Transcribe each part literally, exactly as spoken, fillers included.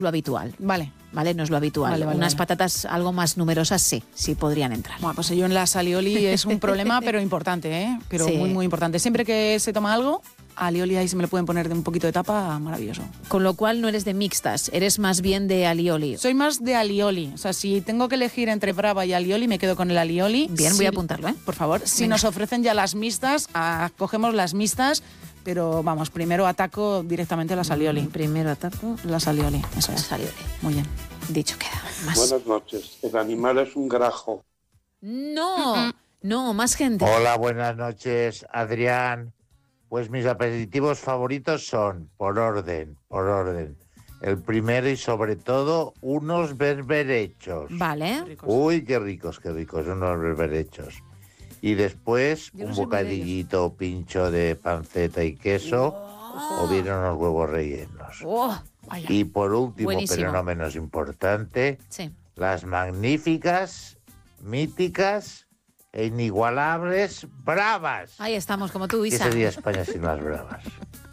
lo habitual. Vale. Vale, no es lo habitual. Vale, vale, Unas vale. patatas algo más numerosas sí, sí podrían entrar. Bueno, pues ello en las alioli es un problema, pero importante, ¿eh? Pero Sí. muy, muy importante. Siempre que se toma algo, alioli ahí se me lo pueden poner de un poquito de tapa, maravilloso. Con lo cual no eres de mixtas, eres más bien de alioli. Soy más de alioli. O sea, si tengo que elegir entre brava y alioli, me quedo con el alioli. Bien, Si- voy a apuntarlo, ¿eh? Por favor, si Venga. nos ofrecen ya las mixtas, ah, cogemos las mixtas, pero vamos, primero ataco directamente las alioli. Primero ataco Las alioli, eso las es. alioli. Muy bien. Dicho queda. Más. Buenas noches. El animal es un grajo. No, no, más gente. Hola, buenas noches, Adrián. Pues mis aperitivos favoritos son, por orden, por orden. El primero y sobre todo, unos berberechos. Vale. Uy, qué ricos, qué ricos, unos berberechos. Y después, Yo no un soy muy de bocadillito pincho de panceta y queso, o bien unos huevos rellenos. Oh, Y por último, Buenísimo. pero no menos importante, sí. las magníficas, míticas e inigualables bravas. Ahí estamos, como tú, ¿Qué Isa. sería España sin las bravas?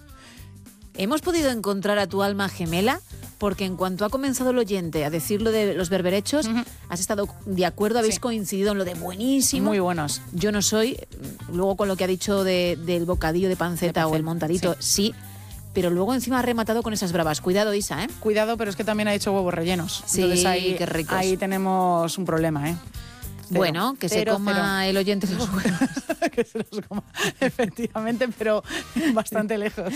Hemos podido encontrar a tu alma gemela porque en cuanto ha comenzado el oyente a decir lo de los berberechos, Ujú. has estado de acuerdo, habéis Sí. coincidido en lo de buenísimo. Muy buenos. Yo no soy, luego con lo que ha dicho de- del bocadillo de panceta De o el panceta, montadito, sí. Pero luego encima ha rematado con esas bravas. Cuidado, Isa, ¿eh? Cuidado, pero es que también ha hecho huevos rellenos. Sí, Entonces ahí, qué ricos. ahí tenemos un problema, ¿eh? Cero. Bueno, que se Cero, coma el oyente los huevos. cero. Que se los coma, efectivamente, pero bastante lejos.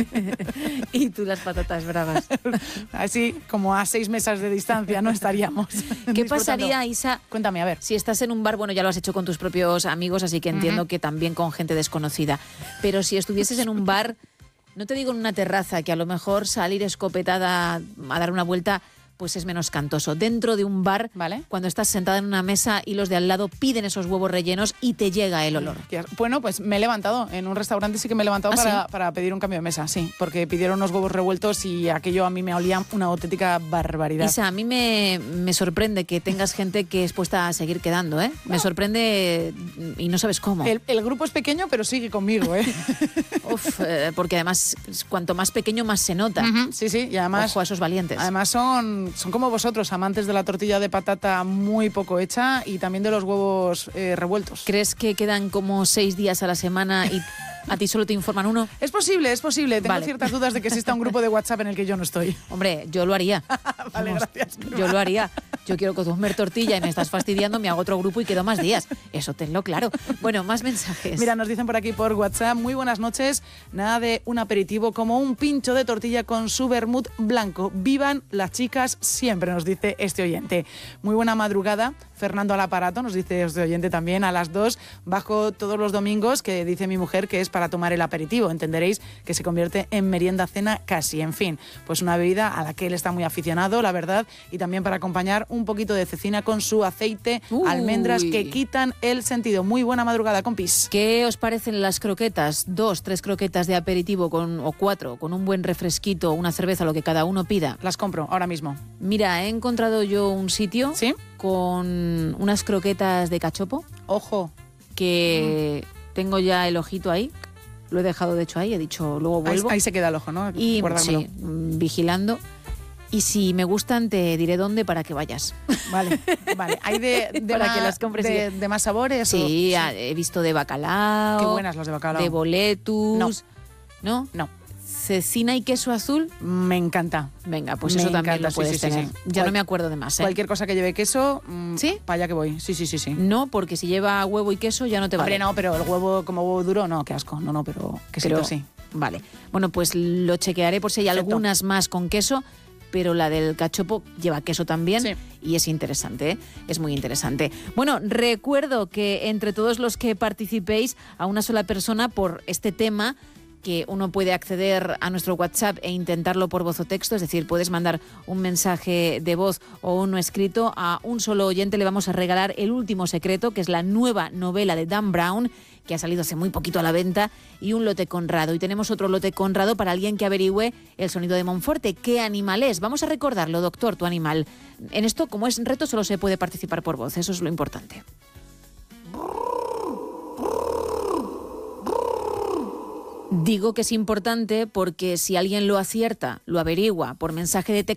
Y tú las patatas bravas. Así como a seis mesas de distancia no estaríamos. ¿Qué disfrutando. pasaría, Isa, Cuéntame, a ver. si estás en un bar? Bueno, ya lo has hecho con tus propios amigos, así que entiendo Ujú. que también con gente desconocida. Pero si estuvieses en un bar, no te digo en una terraza, que a lo mejor salir escopetada a dar una vuelta pues es menos cantoso. Dentro de un bar, Vale. cuando estás sentada en una mesa y los de al lado piden esos huevos rellenos y te llega el olor. Qué as- Bueno, pues me he levantado. En un restaurante sí que me he levantado ¿Ah, para, sí? para pedir un cambio de mesa, sí. Porque pidieron unos huevos revueltos y aquello a mí me olía una auténtica barbaridad. Isa, a mí me, me sorprende que tengas gente que es puesta a seguir quedando, ¿eh? Me sorprende y no sabes cómo. El, el grupo es pequeño, pero sigue conmigo, ¿eh? Uf, eh, porque además, cuanto más pequeño, más se nota. Ujú, sí, sí. Y además, Ojo a esos valientes. además son, son como vosotros, amantes de la tortilla de patata muy poco hecha y también de los huevos eh, revueltos. ¿Crees que quedan como seis días a la semana y a ti solo te informan uno? Es posible, es posible. Tengo Vale. ciertas dudas de que exista un grupo de WhatsApp en el que yo no estoy. Hombre, yo lo haría. Vale, Vamos, gracias. Yo lo haría. Yo quiero comer tortilla y me estás fastidiando, me hago otro grupo y quedo más días. Eso tenlo claro. Bueno, más mensajes. Mira, nos dicen por aquí por WhatsApp, muy buenas noches, nada de un aperitivo como un pincho de tortilla con su vermut blanco. Vivan las chicas siempre, nos dice este oyente. Muy buena madrugada, Fernando al aparato, nos dice este oyente también, a las dos, bajo todos los domingos, que dice mi mujer que es para tomar el aperitivo. Entenderéis que se convierte en merienda cena casi. En fin, pues una bebida a la que él está muy aficionado, la verdad, y también para acompañar un poquito de cecina con su aceite, Uy. almendras que quitan el sentido. Muy buena madrugada, compis. ¿Qué os parecen las croquetas? Dos, tres croquetas de aperitivo con, o cuatro, con un buen refresquito, una cerveza, lo que cada uno pida. Las compro ahora mismo. Mira, he encontrado yo un sitio ¿Sí? con unas croquetas de cachopo Ojo. que tengo ya el ojito ahí. Lo he dejado, de hecho, ahí. He dicho, luego Ahí, vuelvo. ahí se queda el ojo, ¿no? Y Guárdamelo. sí, mm, vigilando. Y si me gustan, te diré dónde para que vayas. Vale, vale. ¿Hay de, de, Para más, que las compres de, y- de más sabores? o- Sí, ah, he visto de bacalao. Qué buenas las de bacalao. De boletus. ¿No? No, Cecina y queso azul. me encanta. Venga, pues Me eso también encanta, lo sí, puedes sí, sí, tener. sí. Ya Cual- no me acuerdo de más, ¿eh? Cualquier cosa que lleve queso, mm, ¿Sí? para allá que voy. Sí, sí, sí, sí. No, porque si lleva huevo y queso ya no te vale. Hombre, no, pero el huevo como huevo duro, no, qué asco. No, no, pero quesito Pero- sí. Vale. Bueno, pues lo chequearé por si hay Perfecto. algunas más con queso, pero la del cachopo lleva queso también Sí. y es interesante, ¿eh? Es muy interesante. Bueno, recuerdo que entre todos los que participéis a una sola persona por este tema, que uno puede acceder a nuestro WhatsApp e intentarlo por voz o texto, es decir, puedes mandar un mensaje de voz o uno escrito. A un solo oyente le vamos a regalar El último secreto, que es la nueva novela de Dan Brown, que ha salido hace muy poquito a la venta, y un lote Conrado. Y tenemos otro lote Conrado para alguien que averigüe el sonido de Monforte. ¿Qué animal es? Vamos a recordarlo, doctor, tu animal. En esto, como es reto, solo se puede participar por voz, eso es lo importante. Digo que es importante porque si alguien lo acierta, lo averigua por mensaje de texto,